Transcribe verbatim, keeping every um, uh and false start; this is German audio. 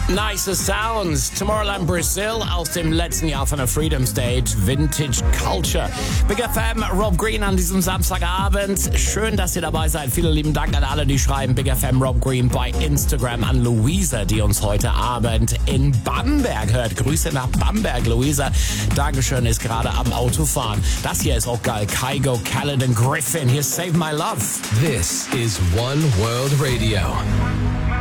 Nice Sounds, Tomorrowland Brazil aus dem letzten Jahr von der Freedom Stage, Vintage Culture. Big F M, Rob Green an diesem Samstagabend. Schön, dass ihr dabei seid. Vielen lieben Dank an alle, die schreiben. Big F M, Rob Green bei Instagram, an Luisa, die uns heute Abend in Bamberg hört. Grüße nach Bamberg, Luisa. Dankeschön, ist gerade am Autofahren. Das hier ist auch geil. Kygo, Caledon, Griffin. Hier Save My Love. This is One World Radio.